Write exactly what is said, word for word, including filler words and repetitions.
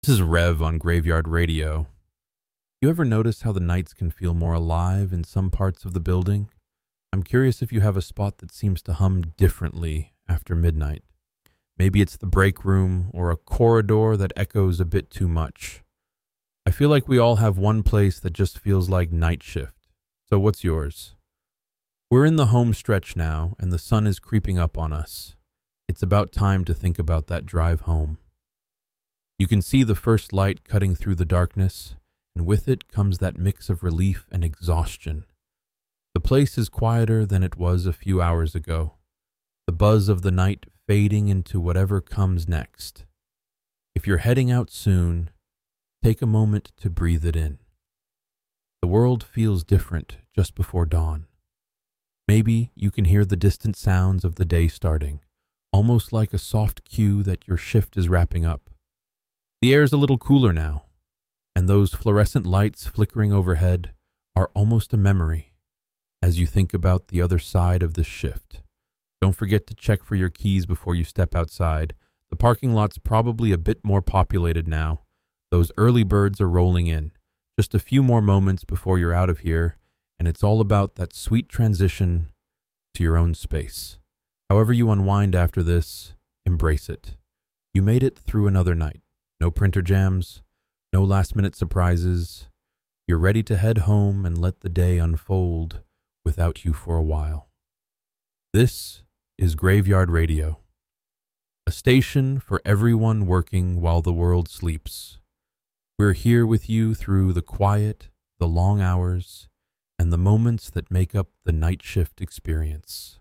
This is Rev on Graveyard Radio. You ever notice how the nights can feel more alive in some parts of the building? I'm curious if you have a spot that seems to hum differently after midnight. Maybe it's the break room or a corridor that echoes a bit too much. I feel like we all have one place that just feels like night shift. So what's yours? We're in the home stretch now, and the sun is creeping up on us. It's about time to think about that drive home. You can see the first light cutting through the darkness, and with it comes that mix of relief and exhaustion. The place is quieter than it was a few hours ago, the buzz of the night fading into whatever comes next. If you're heading out soon, take a moment to breathe it in. The world feels different just before dawn. Maybe you can hear the distant sounds of the day starting, almost like a soft cue that your shift is wrapping up. The air's a little cooler now, and those fluorescent lights flickering overhead are almost a memory as you think about the other side of this shift. Don't forget to check for your keys before you step outside. The parking lot's probably a bit more populated now. Those early birds are rolling in. Just a few more moments before you're out of here, and it's all about that sweet transition to your own space. However you unwind after this, embrace it. You made it through another night. No printer jams, no last-minute surprises. You're ready to head home and let the day unfold without you for a while. This is Graveyard Radio, a station for everyone working while the world sleeps. We're here with you through the quiet, the long hours, and the moments that make up the night shift experience.